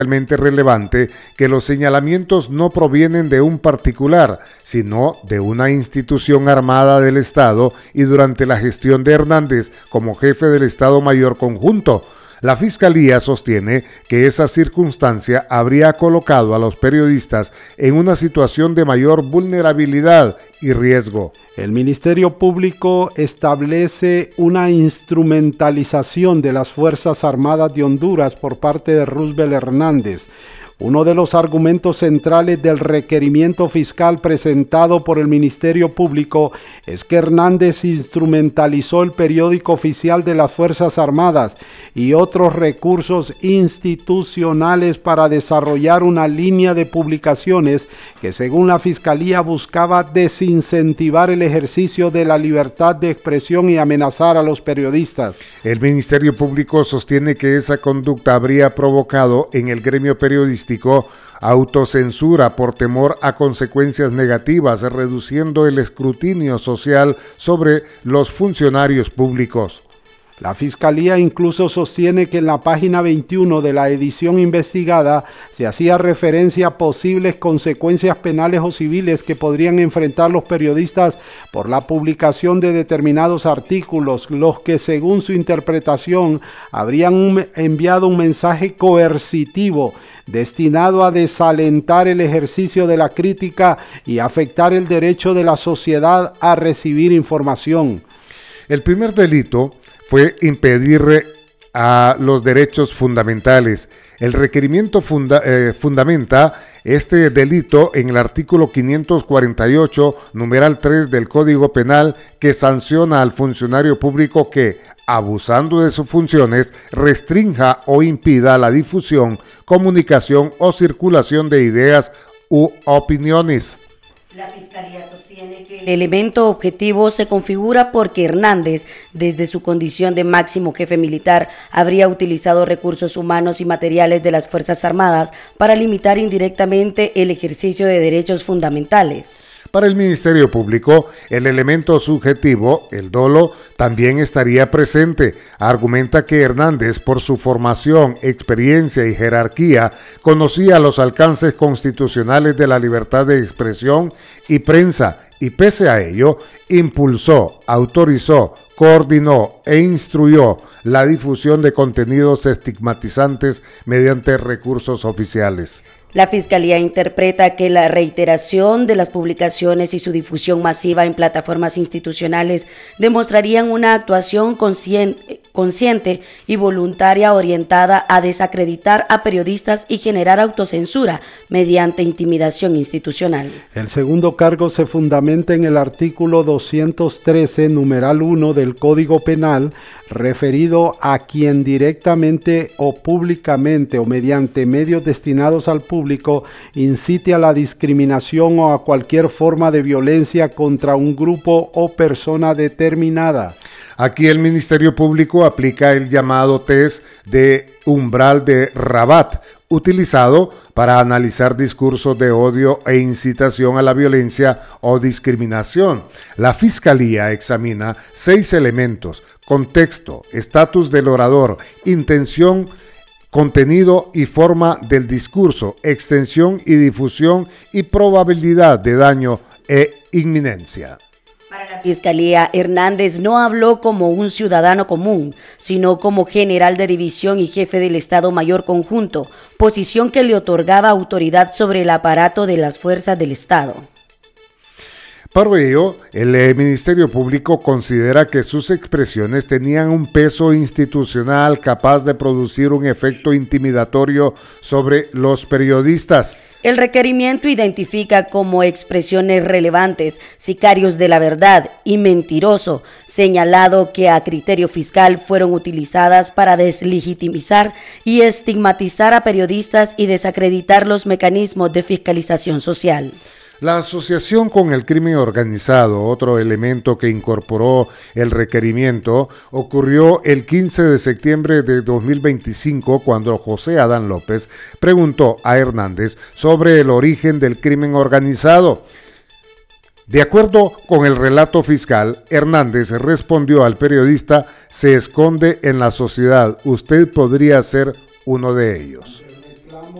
realmente relevante que los señalamientos no provienen de un particular, sino de una institución armada del Estado y durante la gestión de Hernández como jefe del Estado Mayor Conjunto. La Fiscalía sostiene que esa circunstancia habría colocado a los periodistas en una situación de mayor vulnerabilidad y riesgo. El Ministerio Público establece una instrumentalización de las Fuerzas Armadas de Honduras por parte de Roosevelt Hernández. Uno de los argumentos centrales del requerimiento fiscal presentado por el Ministerio Público es que Hernández instrumentalizó el periódico oficial de las Fuerzas Armadas y otros recursos institucionales para desarrollar una línea de publicaciones que, según la Fiscalía, buscaba desincentivar el ejercicio de la libertad de expresión y amenazar a los periodistas. El Ministerio Público sostiene que esa conducta habría provocado en el gremio periodístico autocensura por temor a consecuencias negativas, reduciendo el escrutinio social sobre los funcionarios públicos. La Fiscalía incluso sostiene que en la página 21 de la edición investigada se hacía referencia a posibles consecuencias penales o civiles que podrían enfrentar los periodistas por la publicación de determinados artículos, los que, según su interpretación, habrían enviado un mensaje coercitivo destinado a desalentar el ejercicio de la crítica y afectar el derecho de la sociedad a recibir información. El primer delito fue impedir a los derechos fundamentales. El requerimiento fundamenta este delito en el artículo 548, numeral 3 del Código Penal, que sanciona al funcionario público que, abusando de sus funciones, restrinja o impida la difusión, comunicación o circulación de ideas u opiniones. La Fiscalía sostiene que el elemento objetivo se configura porque Hernández, desde su condición de máximo jefe militar, habría utilizado recursos humanos y materiales de las Fuerzas Armadas para limitar indirectamente el ejercicio de derechos fundamentales. Para el Ministerio Público, el elemento subjetivo, el dolo, también estaría presente. Argumenta que Hernández, por su formación, experiencia y jerarquía, conocía los alcances constitucionales de la libertad de expresión y prensa, y pese a ello, impulsó, autorizó, coordinó e instruyó la difusión de contenidos estigmatizantes mediante recursos oficiales. La Fiscalía interpreta que la reiteración de las publicaciones y su difusión masiva en plataformas institucionales demostrarían una actuación consciente y voluntaria orientada a desacreditar a periodistas y generar autocensura mediante intimidación institucional. El segundo cargo se fundamenta en el artículo 213, numeral 1 del Código Penal, referido a quien directamente o públicamente o mediante medios destinados al público incite a la discriminación o a cualquier forma de violencia contra un grupo o persona determinada. Aquí el Ministerio Público aplica el llamado test de umbral de Rabat, utilizado para analizar discursos de odio e incitación a la violencia o discriminación. La Fiscalía examina 6 elementos: contexto, estatus del orador, intención, contenido y forma del discurso, extensión y difusión y probabilidad de daño e inminencia. Para la Fiscalía, Hernández no habló como un ciudadano común, sino como general de división y jefe del Estado Mayor Conjunto, posición que le otorgaba autoridad sobre el aparato de las fuerzas del Estado. Por ello, el Ministerio Público considera que sus expresiones tenían un peso institucional capaz de producir un efecto intimidatorio sobre los periodistas. El requerimiento identifica como expresiones relevantes sicarios de la verdad y mentiroso, señalado que a criterio fiscal fueron utilizadas para deslegitimizar y estigmatizar a periodistas y desacreditar los mecanismos de fiscalización social. La asociación con el crimen organizado, otro elemento que incorporó el requerimiento, ocurrió el 15 de septiembre de 2025 cuando José Adán López preguntó a Hernández sobre el origen del crimen organizado. De acuerdo con el relato fiscal, Hernández respondió al periodista: se esconde en la sociedad, usted podría ser uno de ellos.